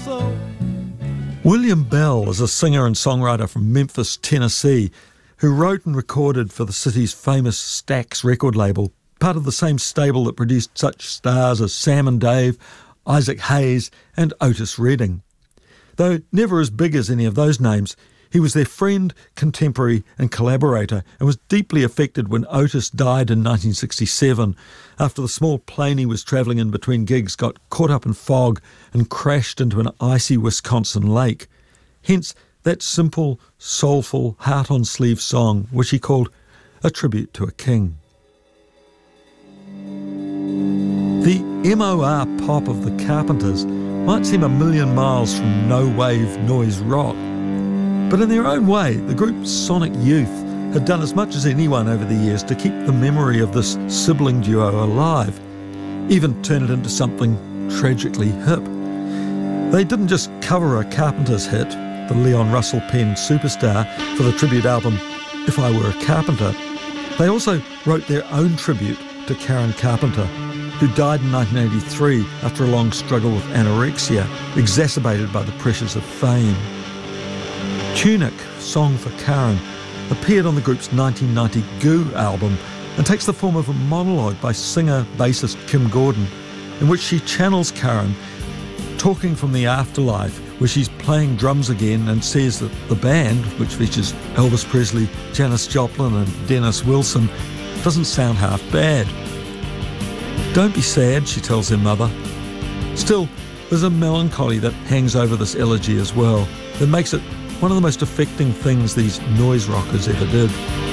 so. William Bell is a singer and songwriter from Memphis, Tennessee, who wrote and recorded for the city's famous Stax record label, part of the same stable that produced such stars as Sam and Dave, Isaac Hayes and Otis Redding. Though never as big as any of those names, he was their friend, contemporary and collaborator, and was deeply affected when Otis died in 1967 after the small plane he was travelling in between gigs got caught up in fog and crashed into an icy Wisconsin lake. Hence that simple, soulful, heart-on-sleeve song, which he called A Tribute to a King. The MOR pop of the Carpenters might seem a million miles from no-wave noise rock, but in their own way, the group Sonic Youth had done as much as anyone over the years to keep the memory of this sibling duo alive, even turn it into something tragically hip. They didn't just cover a Carpenters hit, the Leon Russell penned Superstar, for the tribute album If I Were a Carpenter. They also wrote their own tribute to Karen Carpenter, who died in 1983 after a long struggle with anorexia, exacerbated by the pressures of fame. Tunic, Song for Karen, appeared on the group's 1990 Goo album and takes the form of a monologue by singer-bassist Kim Gordon, in which she channels Karen talking from the afterlife, where she's playing drums again, and says that the band, which features Elvis Presley, Janis Joplin and Dennis Wilson, doesn't sound half bad. Don't be sad, she tells her mother. Still, there's a melancholy that hangs over this elegy as well, that makes it one of the most affecting things these noise rockers ever did.